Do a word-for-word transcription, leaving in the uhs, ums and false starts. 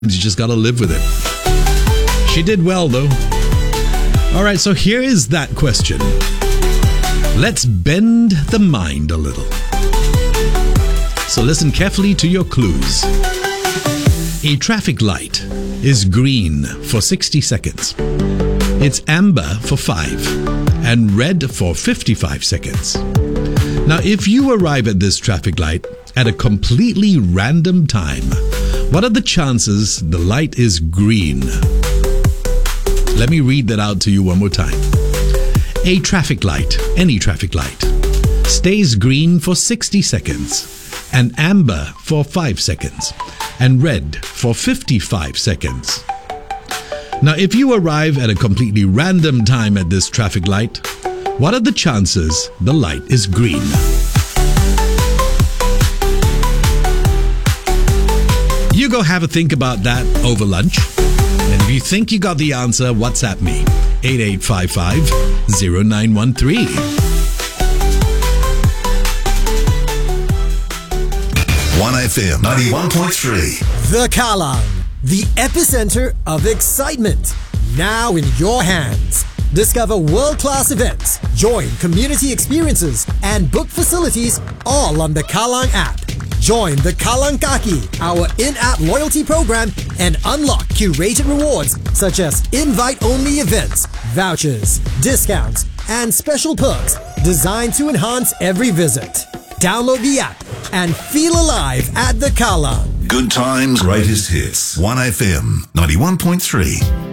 You just gotta live with it. She did well, though. All right, so here is that question. Let's bend the mind a little. So listen carefully to your clues. A traffic light is green for sixty seconds. It's amber for five and red for fifty-five seconds. Now, if you arrive at this traffic light at a completely random time, what are the chances the light is green? Let me read that out to you one more time. A traffic light, any traffic light, stays green for sixty seconds, and amber for five seconds, and red for fifty-five seconds. Now, if you arrive at a completely random time at this traffic light, what are the chances the light is green? You go have a think about that over lunch. And if you think you got the answer, WhatsApp me. eight eight five five, zero nine one three. one F M ninety-one point three. The Kallang, the epicenter of excitement. Now in your hands. Discover world-class events, join community experiences, and book facilities all on the Kallang app. Join the Kallang Kaki, our in-app loyalty program, and unlock curated rewards such as invite-only events, vouchers, discounts, and special perks designed to enhance every visit. Download the app and feel alive at the Kallang. Good times, greatest hits. one F M ninety-one point three.